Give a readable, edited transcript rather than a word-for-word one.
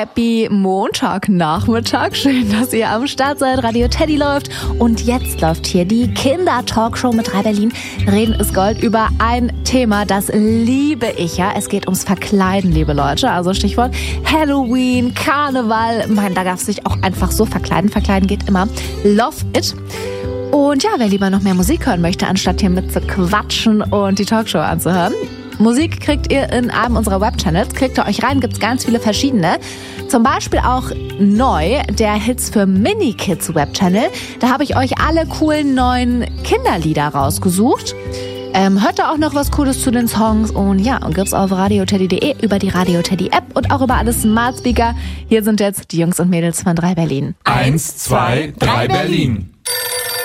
happy Montagnachmittag. Schön, dass ihr am Start seid. Radio Teddy läuft und jetzt läuft hier die Kinder-Talkshow mit 3 Berlin. Reden ist Gold über ein Thema, das liebe ich ja. Es geht ums Verkleiden, liebe Leute. Also Stichwort Halloween, Karneval. Da darf sich auch einfach so verkleiden. Verkleiden geht immer. Love it. Und ja, wer lieber noch mehr Musik hören möchte, anstatt hier mit zu quatschen und die Talkshow anzuhören. Musik kriegt ihr in einem unserer Webchannels. Klickt ihr euch rein, gibt's ganz viele verschiedene. Zum Beispiel auch neu der Hits für Mini-Kids Webchannel. Da habe ich euch alle coolen neuen Kinderlieder rausgesucht. Hört da auch noch was Cooles zu den Songs und ja, und gibt's auf radioteddy.de, über die Radio Teddy App und auch über alle Smart Speaker. Hier sind jetzt die Jungs und Mädels von 3 Berlin. 1, 2, 3 Berlin.